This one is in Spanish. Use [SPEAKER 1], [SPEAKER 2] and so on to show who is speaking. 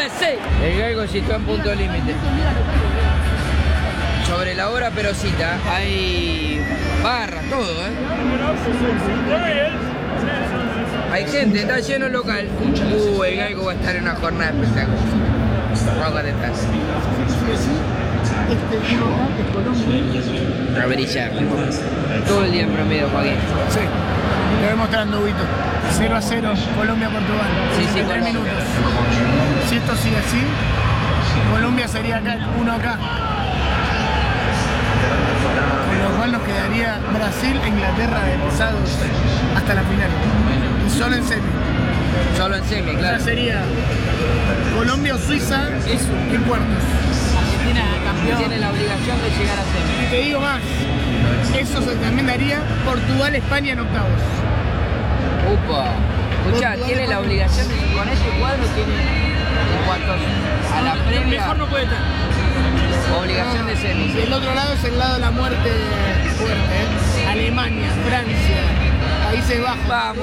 [SPEAKER 1] sí. El galgo sitúa en punto límite. Sobre la hora Perosita hay barras, todo, Hay gente, está lleno el local. El galgo va a estar en una jornada espectacular. Roca detrás. A brillar. Todo el día en promedio, Joaquín.
[SPEAKER 2] Sí. Te voy mostrando, Huguito. 0-0, Colombia-Portugal.
[SPEAKER 1] Sí,
[SPEAKER 2] 3 minutos. Si esto sigue así, Colombia sería acá, 1 acá. Con lo cual nos quedaría Brasil e Inglaterra de pesados hasta la final. Y solo en semi.
[SPEAKER 1] Solo en semi, claro.
[SPEAKER 2] Ahora sería Colombia o Suiza en cuartos.
[SPEAKER 3] Argentina campeón.
[SPEAKER 1] Tiene la obligación de llegar a semi.
[SPEAKER 2] Y te digo más, eso se también daría Portugal-España en octavos.
[SPEAKER 1] Upa. Escuchá, tiene la obligación de, con este cuadro tiene, en cuanto a la previa,
[SPEAKER 3] Mejor no puede estar.
[SPEAKER 1] obligación de semi.
[SPEAKER 2] Y el otro lado es el lado de la muerte fuerte, Alemania, Francia, Países Bajos.
[SPEAKER 1] Vamos.